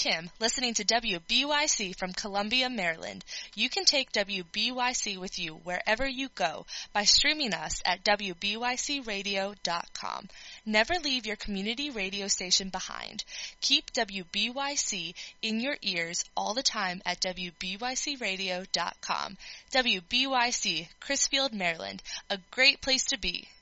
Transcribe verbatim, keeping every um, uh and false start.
Kim, listening to W B Y C from Columbia, Maryland. You can take W B Y C with you wherever you go by streaming us at W B Y C radio dot com. Never leave your community radio station behind. Keep W B Y C in your ears all the time at W B Y C radio dot com. W B Y C, Crisfield, Maryland, a great place to be.